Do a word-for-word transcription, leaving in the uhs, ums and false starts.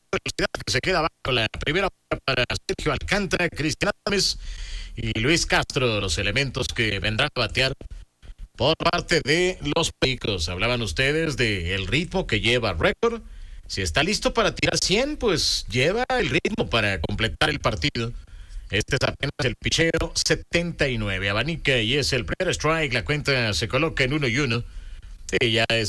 velocidad que se queda abajo la primera para Sergio Alcántara, Cristian Adams y Luis Castro, los elementos que vendrán a batear por parte de los Pericos. Hablaban ustedes del ritmo que lleva Récord. Si está listo para tirar cien, pues lleva el ritmo para completar el partido. Este es apenas el picheo setenta y nueve. Abanica y es el primer strike. La cuenta se coloca en uno y uno. Sí, ya es